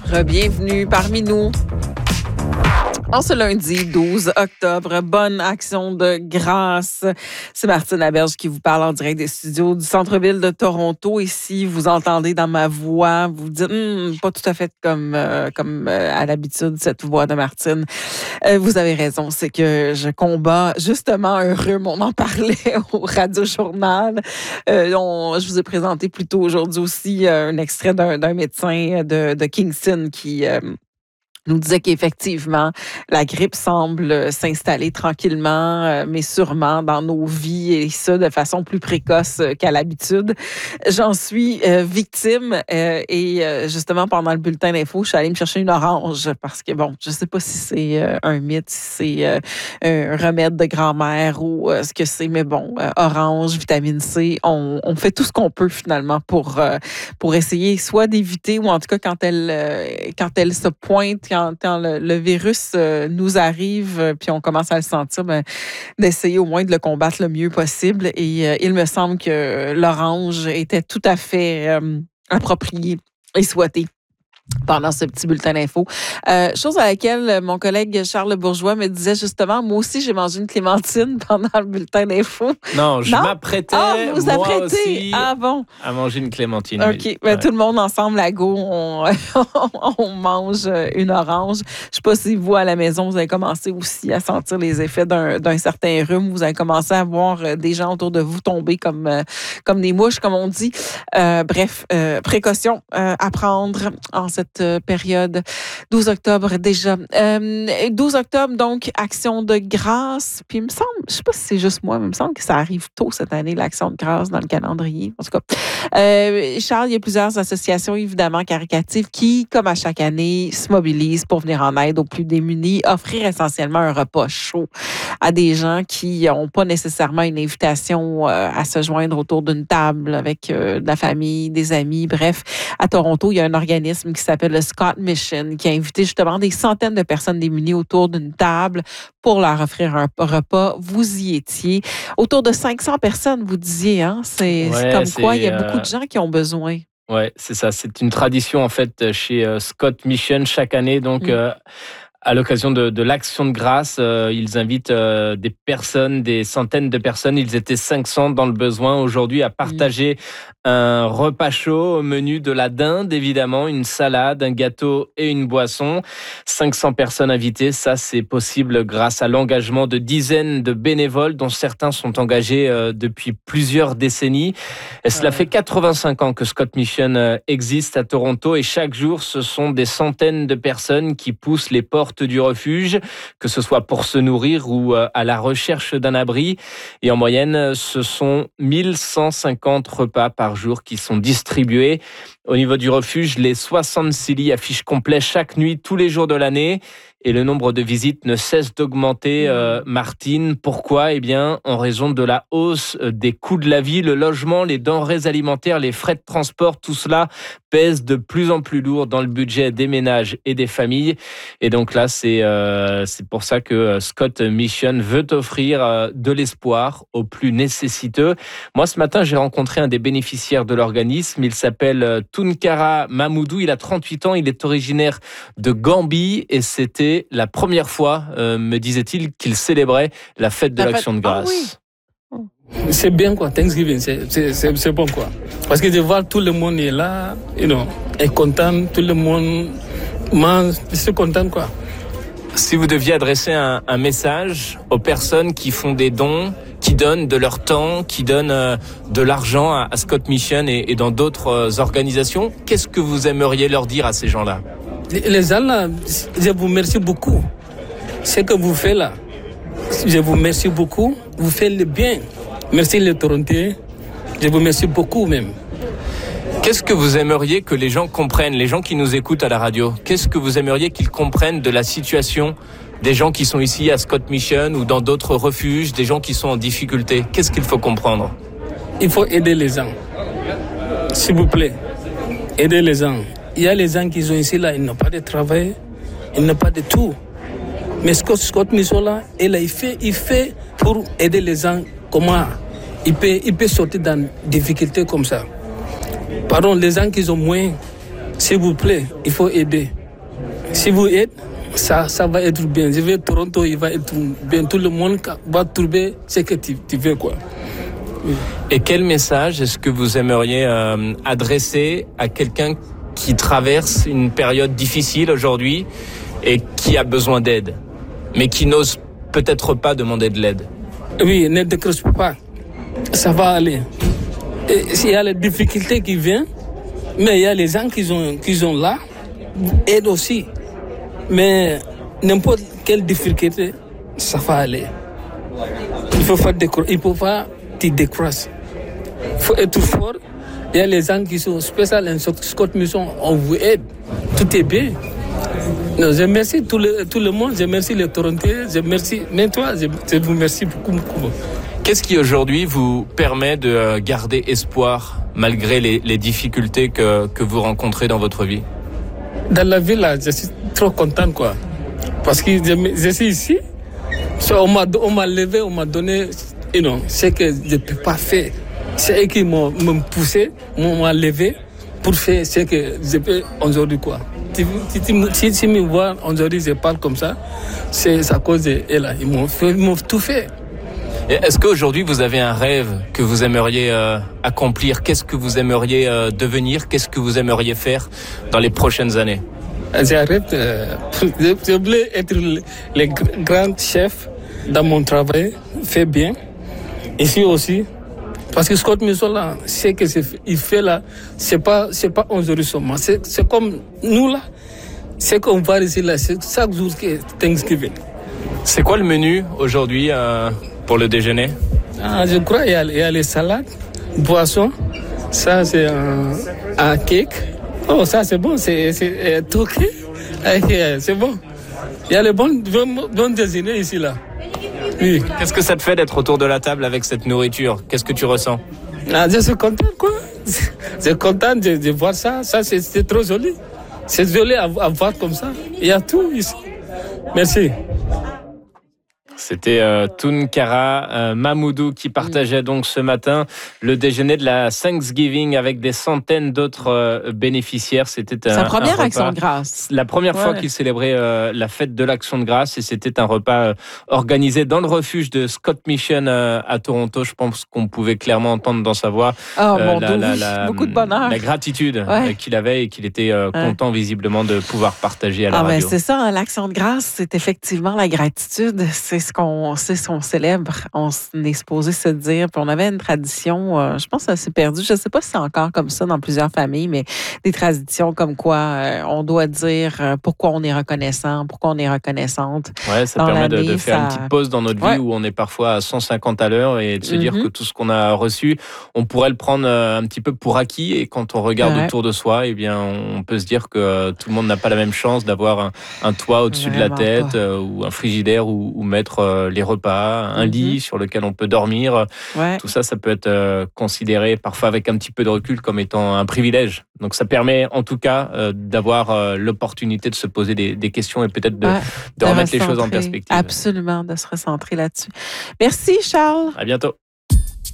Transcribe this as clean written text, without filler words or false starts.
Bienvenue parmi nous. En ce lundi 12 octobre, bonne action de grâce. C'est Martine Laberge qui vous parle en direct des studios du centre-ville de Toronto. Et si vous entendez dans ma voix, vous dites pas tout à fait comme à l'habitude cette voix de Martine. Vous avez raison, c'est que je combats justement un rhume. On en parlait au Radio-Journal. Je vous ai présenté plus tôt aujourd'hui aussi un extrait d'un médecin de Kingston qui nous disait qu'effectivement, la grippe semble s'installer tranquillement, mais sûrement dans nos vies, et ça de façon plus précoce qu'à l'habitude. J'en suis victime et justement, pendant le bulletin d'info, je suis allée me chercher une orange parce que, bon, je sais pas si c'est un mythe, si c'est un remède de grand-mère ou ce que c'est, mais bon, orange, vitamine C, on fait tout ce qu'on peut finalement pour essayer soit d'éviter ou en tout cas quand elle se pointe, quand le virus nous arrive, puis on commence à le sentir, d'essayer au moins de le combattre le mieux possible. Et il me semble que l'orange était tout à fait approprié et souhaité pendant ce petit bulletin d'info. Chose à laquelle mon collègue Charles Bourgeois me disait justement, moi aussi, j'ai mangé une clémentine pendant le bulletin d'info. Non, je m'apprêtais, moi aussi, bon. à manger une clémentine. OK. Ouais. Tout le monde ensemble, à go, on mange une orange. Je sais pas si vous, à la maison, vous avez commencé aussi à sentir les effets d'un certain rhume. Vous avez commencé à voir des gens autour de vous tomber comme des mouches, comme on dit. Bref, précautions à prendre en cette période. 12 octobre déjà. 12 octobre, donc, action de grâce. Puis il me semble, je sais pas si c'est juste moi, mais il me semble que ça arrive tôt cette année, l'action de grâce dans le calendrier. En tout cas, Charles, il y a plusieurs associations, évidemment, caritatives qui, comme à chaque année, se mobilisent pour venir en aide aux plus démunis, offrir essentiellement un repas chaud à des gens qui n'ont pas nécessairement une invitation à se joindre autour d'une table avec de la famille, des amis. Bref, à Toronto, il y a un organisme qui s'appelle le Scott Mission qui a invité justement des centaines de personnes démunies autour d'une table pour leur offrir un repas. Vous y étiez. Autour de 500 personnes, vous disiez, hein? C'est comme quoi il y a beaucoup de gens qui ont besoin. Ouais, c'est ça. C'est une tradition, en fait, chez Scott Mission chaque année. Donc, à l'occasion de l'action de grâce, ils invitent des personnes, des centaines de personnes. Ils étaient 500 dans le besoin aujourd'hui à partager un repas chaud au menu de la dinde, évidemment, une salade, un gâteau et une boisson. 500 personnes invitées, ça c'est possible grâce à l'engagement de dizaines de bénévoles dont certains sont engagés depuis plusieurs décennies. Et cela fait 85 ans que Scott Mission existe à Toronto et chaque jour, ce sont des centaines de personnes qui poussent les portes du refuge, que ce soit pour se nourrir ou à la recherche d'un abri. Et en moyenne, ce sont 1150 repas par jour qui sont distribués. Au niveau du refuge, les 66 lits affichent complet chaque nuit, tous les jours de l'année. Et le nombre de visites ne cesse d'augmenter, Martine. Pourquoi ? Eh bien, en raison de la hausse des coûts de la vie, le logement, les denrées alimentaires, les frais de transport, tout cela pèse de plus en plus lourd dans le budget des ménages et des familles. Et donc là, c'est pour ça que Scott Mission veut offrir de l'espoir aux plus nécessiteux. Moi, ce matin, j'ai rencontré un des bénéficiaires de l'organisme. Il s'appelle Tunkara Mamoudou. Il a 38 ans. Il est originaire de Gambie et c'était la première fois, me disait-il, qu'il célébrait la fête de l'Action de grâce. Ah oui. C'est bien quoi, Thanksgiving, c'est bon quoi. Parce que de voir tout le monde est là, est content, tout le monde mange, c'est content quoi. Si vous deviez adresser un message aux personnes qui font des dons, qui donnent de leur temps, qui donnent de l'argent à Scott Mission et dans d'autres organisations, qu'est-ce que vous aimeriez leur dire à ces gens-là ? Les gens là, je vous remercie beaucoup. Ce que vous faites là, je vous remercie beaucoup. Vous faites le bien. Merci les Torontais. Je vous remercie beaucoup même. Qu'est-ce que vous aimeriez que les gens comprennent, les gens qui nous écoutent à la radio ? Qu'est-ce que vous aimeriez qu'ils comprennent de la situation des gens qui sont ici à Scott Mission ou dans d'autres refuges, des gens qui sont en difficulté ? Qu'est-ce qu'il faut comprendre ? Il faut aider les gens. S'il vous plaît, aidez les gens. Il y a les gens qui sont ici là, ils n'ont pas de travail, ils n'ont pas de tout. Mais Scott Mission là, il fait pour aider les gens. Comment il peut sortir dans des difficultés comme ça. Pardon, les gens qui ont moins, s'il vous plaît, il faut aider. Si vous aidez, ça va être bien. Je vais à Toronto, il va être bien. Tout le monde va trouver ce que tu veux, quoi. Oui. Et quel message est-ce que vous aimeriez adresser à quelqu'un qui traverse une période difficile aujourd'hui et qui a besoin d'aide, mais qui n'ose peut-être pas demander de l'aide? Oui, ne décroche pas. Ça va aller. Il y a les difficultés qui viennent, mais il y a les gens qui sont là, aident aussi. Mais n'importe quelle difficulté, ça va aller. Il faut pas te décrocher. Il faut être fort. Il y a les gens qui sont spéciaux en Scott Mission, on vous aide. Tout est bien. Non, je remercie tout le monde, je remercie les Torontais, je remercie même toi, je vous remercie beaucoup. Qu'est-ce qui aujourd'hui vous permet de garder espoir malgré les difficultés que vous rencontrez dans votre vie? Dans la vie, là, je suis trop content, quoi. Parce que je suis ici, on m'a levé, on m'a donné ce que je ne peux pas faire. C'est eux qui m'ont poussé, m'ont levé pour faire ce que je peux aujourd'hui, quoi. Si tu me vois aujourd'hui, je parle comme ça, c'est à cause d'eux, là. Ils m'ont tout fait. Et est-ce qu'aujourd'hui, vous avez un rêve que vous aimeriez accomplir? Qu'est-ce que vous aimeriez devenir? Qu'est-ce que vous aimeriez faire dans les prochaines années? J'arrête. Je voulais être le grand chef dans mon travail, fait bien. Ici aussi. Parce que Scott Mission, là, ce qu'il fait là, c'est pas aujourd'hui seulement. C'est comme nous, là. C'est qu'on va ici, là, c'est chaque jour que Thanksgiving. C'est quoi le menu aujourd'hui pour le déjeuner? Je crois qu'il y a les salades, boissons. Ça, c'est un cake. Oh, ça, c'est bon. C'est turquie. C'est bon. Il y a les bons déjeuners ici, là. Oui. Qu'est-ce que ça te fait d'être autour de la table avec cette nourriture? Qu'est-ce que tu ressens? Je suis content, quoi. Je suis content de voir ça. Ça, c'est trop joli. C'est joli à voir comme ça. Il y a tout ici. Merci. C'était Tounkara Mamoudou qui partageait donc ce matin le déjeuner de la Thanksgiving avec des centaines d'autres bénéficiaires. C'était sa première action de grâce. La première fois qu'il célébrait la fête de l'action de grâce, et c'était un repas organisé dans le refuge de Scott Mission à Toronto. Je pense qu'on pouvait clairement entendre dans sa voix beaucoup de bonheur. La gratitude qu'il avait et qu'il était content visiblement de pouvoir partager à la radio. C'est ça, l'action de grâce, c'est effectivement la gratitude. C'est ce qu'on célèbre. On est supposé se dire. Puis on avait une tradition, je pense que ça s'est perdu. Je ne sais pas si c'est encore comme ça dans plusieurs familles, mais des traditions comme quoi on doit dire pourquoi on est reconnaissant, pourquoi on est reconnaissante. Ouais, ça permet de faire une petite pause dans notre vie où on est parfois à 150 à l'heure et de se dire que tout ce qu'on a reçu, on pourrait le prendre un petit peu pour acquis. Et quand on regarde autour de soi, eh bien, on peut se dire que tout le monde n'a pas la même chance d'avoir un toit au-dessus de la tête ou un frigidaire ou mettre les repas, un lit sur lequel on peut dormir. Tout ça, ça peut être considéré parfois avec un petit peu de recul comme étant un privilège. Donc ça permet en tout cas d'avoir l'opportunité de se poser des questions et peut-être de remettre les choses en perspective. Absolument, de se recentrer là-dessus. Merci Charles. À bientôt.